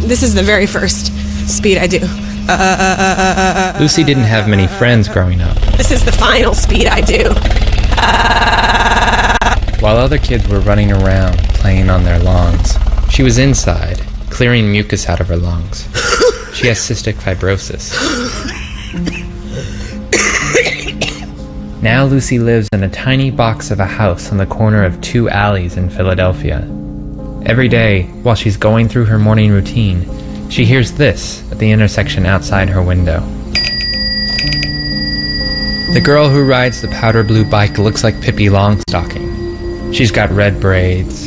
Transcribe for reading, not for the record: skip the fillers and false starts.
This is the very first speed I do. Lucy didn't have many friends growing up. This is the final speed I do. While other kids were running around, playing on their lawns, she was inside, clearing mucus out of her lungs. She has cystic fibrosis. Now Lucy lives in a tiny box of a house on the corner of 2 alleys in Philadelphia. Every day, while she's going through her morning routine, she hears this at the intersection outside her window. The girl who rides the powder blue bike looks like Pippi Longstocking. She's got red braids,